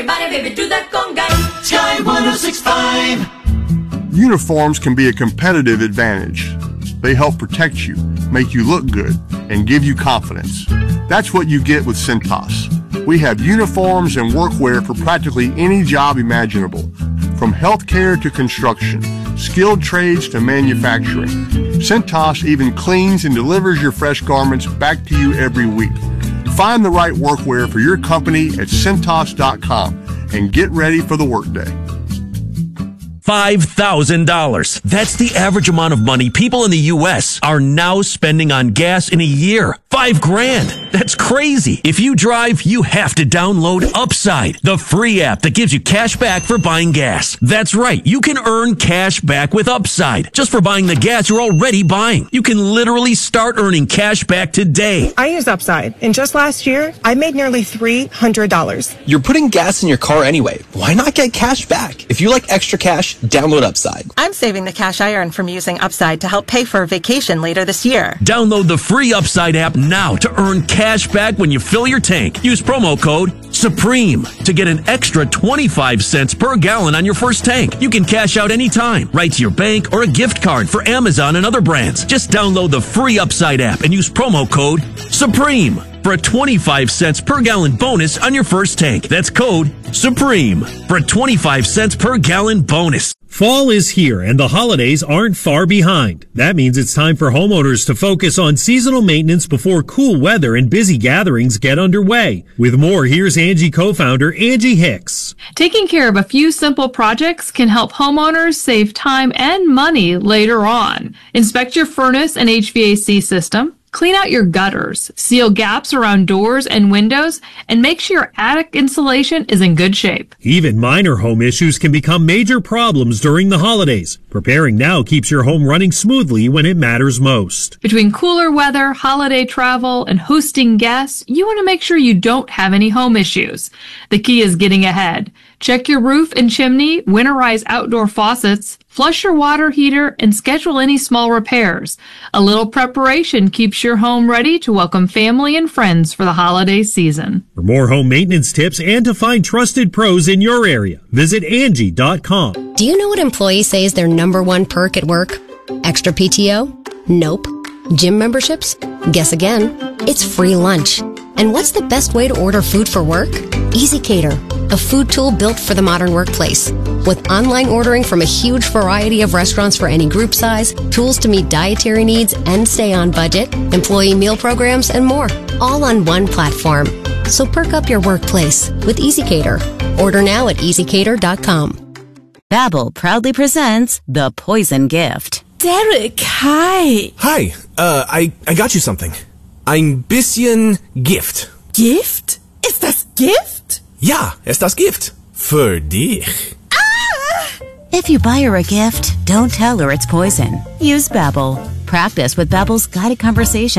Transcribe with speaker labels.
Speaker 1: everybody, baby, do that conga. Sky 106.5.
Speaker 2: Uniforms can be a competitive advantage. They help protect you, make you look good, and give you confidence. That's what you get with Cintas. We have uniforms and workwear for practically any job imaginable, from healthcare to construction, skilled trades to manufacturing. Cintas even cleans and delivers your fresh garments back to you every week. Find the right workwear for your company at Cintas.com and get ready for the workday.
Speaker 3: $5,000. That's the average amount of money people in the U.S. are now spending on gas in a year. $5,000. That's crazy. If you drive, you have to download Upside, the free app that gives you cash back for buying gas. That's right. You can earn cash back with Upside just for buying the gas you're already buying. You can literally start earning cash back today.
Speaker 4: I use Upside, and just last year, I made nearly $300.
Speaker 5: You're putting gas in your car anyway. Why not get cash back? If you like extra cash, download Upside.
Speaker 6: I'm saving the cash I earn from using Upside to help pay for a vacation later this year.
Speaker 3: Download the free Upside app now to earn cash back when you fill your tank. Use promo code SUPREME to get an extra 25 cents per gallon on your first tank. You can cash out anytime, right to your bank or a gift card for Amazon and other brands. Just download the free Upside app and use promo code SUPREME for a 25 cents per gallon bonus on your first tank. That's code SUPREME for a 25 cents per gallon bonus.
Speaker 7: Fall is here and the holidays aren't far behind. That means it's time for homeowners to focus on seasonal maintenance before cool weather and busy gatherings get underway. With more, here's Angie co-founder Angie Hicks.
Speaker 8: Taking care of a few simple projects can help homeowners save time and money later on. Inspect your furnace and HVAC system. Clean out your gutters, seal gaps around doors and windows, and make sure your attic insulation is in good shape.
Speaker 7: Even minor home issues can become major problems during the holidays. Preparing now keeps your home running smoothly when it matters most.
Speaker 8: Between cooler weather, holiday travel, and hosting guests, you want to make sure you don't have any home issues. The key is getting ahead. Check your roof and chimney, winterize outdoor faucets, flush your water heater, and schedule any small repairs. A little preparation keeps your home ready to welcome family and friends for the holiday season.
Speaker 7: For more home maintenance tips and to find trusted pros in your area, visit Angie.com.
Speaker 9: Do you know what employees say is their number one perk at work? Extra PTO? Nope. Gym memberships? Guess again. It's free lunch. And what's the best way to order food for work? EasyCater, a food tool built for the modern workplace. With online ordering from a huge variety of restaurants for any group size, tools to meet dietary needs and stay on budget, employee meal programs, and more. All on one platform. So perk up your workplace with EasyCater. Order now at EasyCater.com.
Speaker 10: Babbel proudly presents The Poison Gift.
Speaker 11: Derek, hi.
Speaker 12: Hi, I got you something. Ein bisschen Gift.
Speaker 11: Gift? Ist das Gift?
Speaker 12: Ja, ist das Gift. Für dich.
Speaker 11: Ah!
Speaker 10: If you buy her a gift, don't tell her it's poison. Use Babbel. Practice with Babbel's guided conversation.